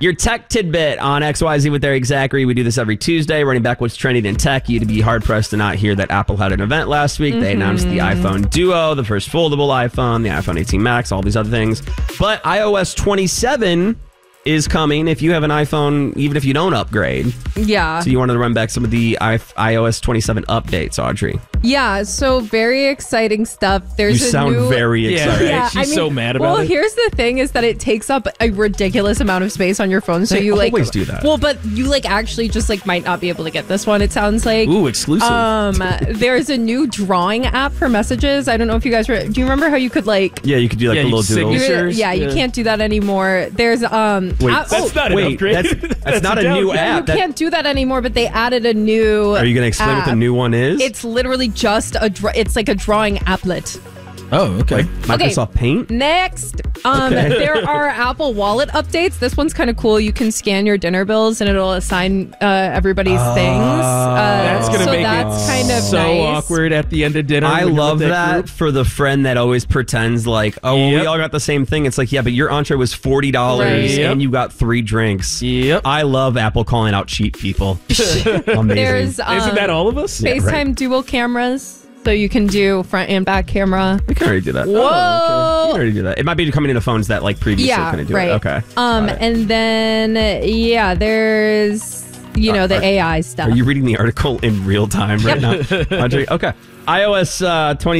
Your tech tidbit on XYZ with Eric Zachary. We do this every Tuesday, running back what's trending in tech. You'd be hard-pressed to not hear that Apple had an event last week. They announced the iPhone Duo, the first foldable iPhone, the iPhone 18 Max, all these other things. But iOS 27 is coming if you have an iPhone, even if you don't upgrade. Yeah. So you wanted to run back some of the iOS 27 updates, Audrey. Yeah, so very exciting stuff. There's You sound very excited. Yeah, she's so mad about it. Well, here's the thing is that it takes up a ridiculous amount of space on your phone. So They you always do that. Well, but you actually just might not be able to get this one, it sounds like. Ooh, exclusive. There's a new drawing app for messages. I don't know if you guys do you remember how you could Yeah, you could do Yeah, a little signature. doodle. Pictures? Yeah, you can't do that anymore. There's That's not an upgrade. That's not a new app. You can't do that anymore, but they added a new Are you going to explain what the app. new one is? It's literally just it's like a drawing applet. Oh, okay. Microsoft Paint? Next, Okay. there are Apple Wallet updates. This one's kind of cool. You can scan your dinner bills and it'll assign everybody's things. That's going to make that's it kind of so nice. awkward at the end of dinner. I when you're love with that group. for the friend that always pretends like, oh, well, we Yep. all got the same thing. It's like, yeah, but your entree was $40 Right. Yep. and you got 3 drinks. Yep. I love Apple calling out cheap people. Amazing. There's Isn't that all of us? Yeah, FaceTime right. dual cameras. So you can do front and back camera. We can already do that. Whoa. You can already do that. It might be coming into phones that previously Yeah, couldn't do right. it. Okay. Got it. And then, there's, the AI stuff. Are you reading the article in real time right now, Audrey? Okay. iOS 20